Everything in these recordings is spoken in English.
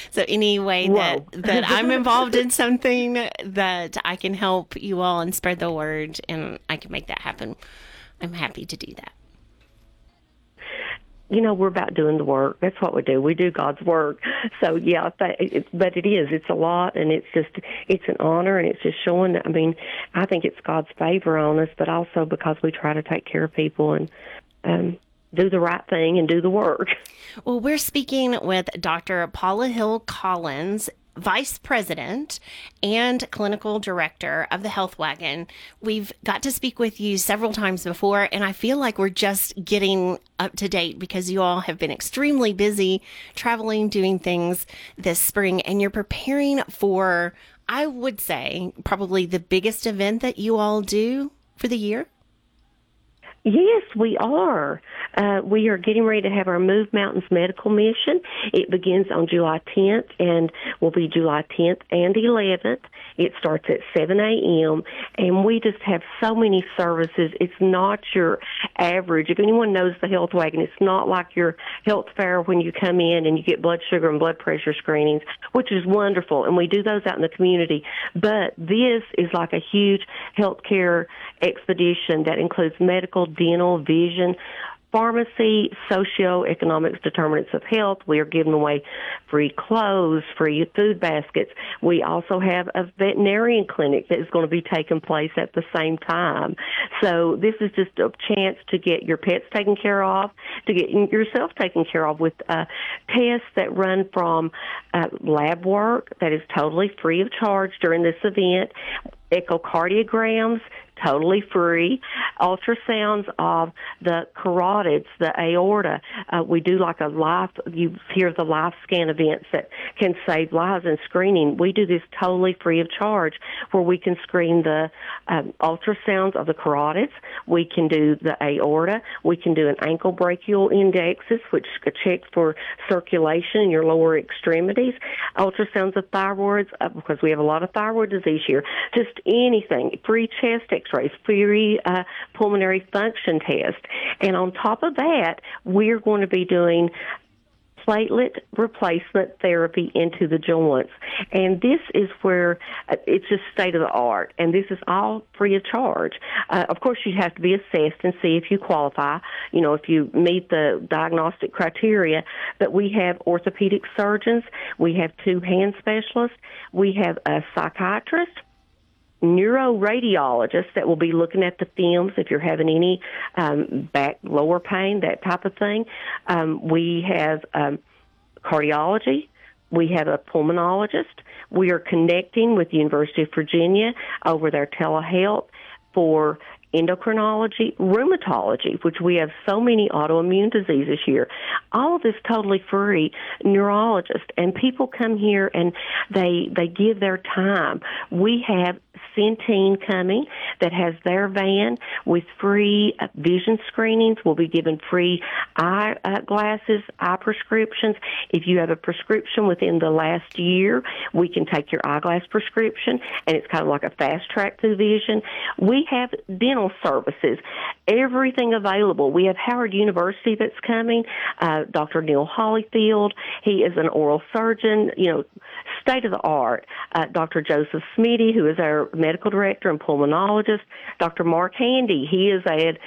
So any way Whoa. that I'm involved in something that I can help you all and spread the word and I can make that happen, I'm happy to do that. We're about doing the work. That's what we do. We do God's work. So, yeah, but it is. It's a lot, and it's an honor, and it's just showing that, I think it's God's favor on us, but also because we try to take care of people and do the right thing and do the work. Well, we're speaking with Dr. Paula Hill Collins, Vice President and Clinical Director of the Health Wagon. We've got to speak with you several times before, and I feel like we're just getting up to date because you all have been extremely busy traveling, doing things this spring, and you're preparing for, I would say, probably the biggest event that you all do for the year. Yes, we are. We are getting ready to have our Move Mountains Medical Mission. It begins on July 10th and will be July 10th and 11th. It starts at 7 a.m., and we just have so many services. It's not your average. If anyone knows the Health Wagon, it's not like your health fair when you come in and you get blood sugar and blood pressure screenings, which is wonderful, and we do those out in the community. But this is like a huge healthcare expedition that includes medical, dental, vision, pharmacy, socioeconomics determinants of health. We are giving away free clothes, free food baskets. We also have a veterinarian clinic that is going to be taking place at the same time. So this is just a chance to get your pets taken care of, to get yourself taken care of with tests that run from lab work that is totally free of charge during this event, echocardiograms, totally free, ultrasounds of the carotids, the aorta. We do like you hear the life scan events that can save lives in screening. We do this totally free of charge where we can screen the ultrasounds of the carotids. We can do the aorta. We can do an ankle brachial indexes, which checks for circulation in your lower extremities. Ultrasounds of thyroids, because we have a lot of thyroid disease here. Just anything. Free chest x-rays, free pulmonary function test. And on top of that, we're going to be doing platelet replacement therapy into the joints. And this is where it's just state of the art. And this is all free of charge. Of course, you have to be assessed and see if you qualify, if you meet the diagnostic criteria. But we have orthopedic surgeons. We have 2 hand specialists. We have a psychiatrist, neuroradiologists that will be looking at the films if you're having any back, lower pain, that type of thing. We have cardiology. We have a pulmonologist. We are connecting with the University of Virginia over their telehealth for endocrinology, rheumatology, which we have so many autoimmune diseases here. All of this totally free. Neurologists, and people come here and they give their time. We have Centene coming that has their van with free vision screenings. We'll be giving free eye glasses, eye prescriptions. If you have a prescription within the last year, we can take your eyeglass prescription, and it's kind of like a fast track through vision. We have dental services, everything available. We have Howard University that's coming, Dr. Neil Hollyfield. He is an oral surgeon, state of the art. Dr. Joseph Smitty, who is our medical director and pulmonologist. Dr. Mark Handy, he is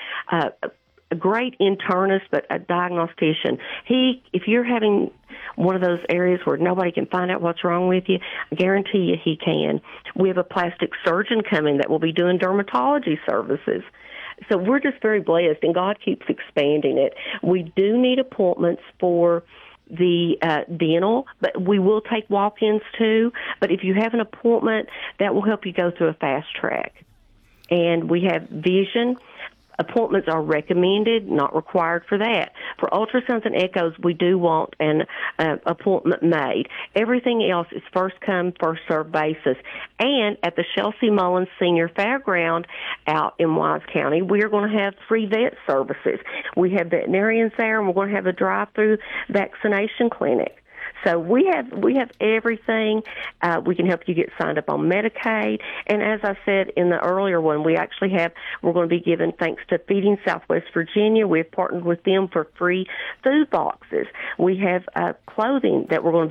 a great internist, but a diagnostician. If you're having one of those areas where nobody can find out what's wrong with you, I guarantee you he can. We have a plastic surgeon coming that will be doing dermatology services. So we're just very blessed, and God keeps expanding it. We do need appointments for the dental, but we will take walk-ins too. But if you have an appointment, that will help you go through a fast track. And we have vision. Appointments are recommended, not required for that. For ultrasounds and echoes, we do want an appointment made. Everything else is first come, first served basis. And at the Chelsea Mullins Senior Fairground out in Wise County, we are going to have free vet services. We have veterinarians there, and we're going to have a drive-through vaccination clinic. So we have everything. We can help you get signed up on Medicaid. And as I said in the earlier one, we're going to be giving, thanks to Feeding Southwest Virginia, we've partnered with them for free food boxes. We have clothing that we're going to